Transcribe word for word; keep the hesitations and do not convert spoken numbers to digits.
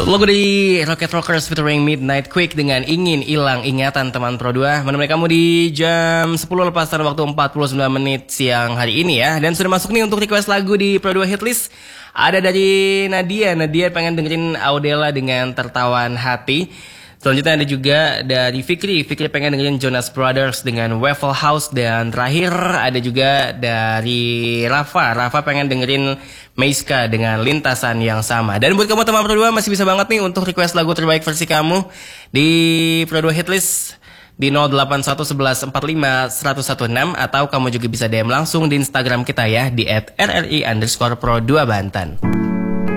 Lagu dari Rocket Rockers featuring Midnight Quick dengan Ingin Hilang Ingatan teman Pro dua menemani kamu di jam sepuluh lepas dari waktu empat puluh sembilan menit siang hari ini ya. Dan sudah masuk nih untuk request lagu di Pro dua Hitlist. Ada dari Nadia, Nadia pengen dengerin Audela dengan Tertawan Hati. Selanjutnya ada juga dari Fikri, Fikri pengen dengerin Jonas Brothers dengan Waffle House. Dan terakhir ada juga dari Rafa, Rafa pengen dengerin Meiska dengan Lintasan Yang Sama. Dan buat kamu teman Pro dua masih bisa banget nih untuk request lagu terbaik versi kamu di Pro dua Hitlist di nol delapan satu sebelas empat lima seratus enam belas atau kamu juga bisa D M langsung di Instagram kita ya di et r r i underscore pro dua Banten.